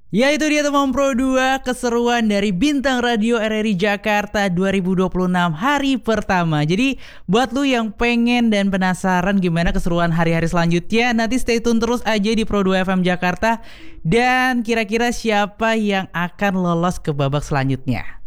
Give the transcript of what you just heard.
Ya itu dia teman Pro 2 keseruan dari Bintang Radio RRI Jakarta 2026 hari pertama. Jadi buat lu yang pengen dan penasaran gimana keseruan hari-hari selanjutnya, nanti stay tune terus aja di Pro 2 FM Jakarta. Dan kira-kira siapa yang akan lolos ke babak selanjutnya?